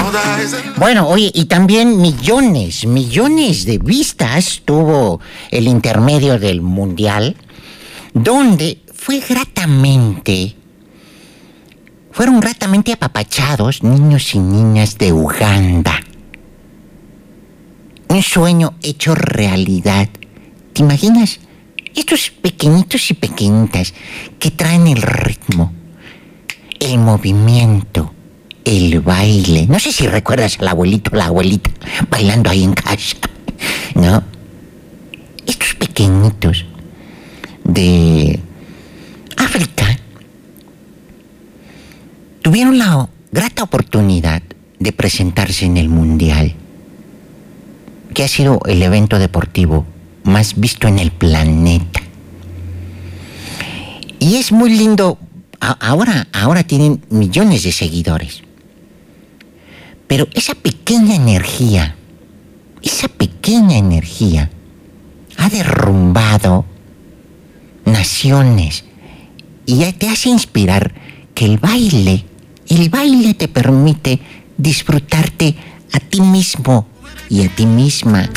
Bueno, oye, y también millones de vistas tuvo el intermedio del Mundial, donde fueron gratamente apapachados niños y niñas de Uganda. Un sueño hecho realidad. ¿Te imaginas? Estos pequeñitos y pequeñitas que traen el ritmo, el movimiento, el baile. No sé si recuerdas al abuelito o la abuelita bailando ahí en casa, ¿no? Estos pequeñitos de África tuvieron la grata oportunidad de presentarse en el Mundial, que ha sido el evento deportivo más visto en el planeta. Y es muy lindo. Ahora tienen millones de seguidores. Pero esa pequeña energía ha derrumbado naciones y ya te hace inspirar que el baile te permite disfrutarte a ti mismo y a ti misma.